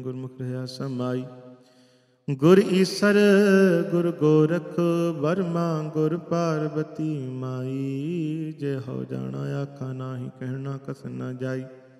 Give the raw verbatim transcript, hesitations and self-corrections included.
ਗੁਰਮੁਖ ਰਹਾ ਸਮਾਈ। ਗੁਰ ਈਸਰ ਗੁਰ ਗੋਰਖ ਬਰਮਾ ਗੁਰ ਪਾਰਬਤੀ ਮਾਈ। ਜੇ ਹੋ ਜਾਣਾ ਆਖਾ ਨਾਹੀ ਕਹਿਣਾ ਕਸ ਨਾ ਜਾਈ।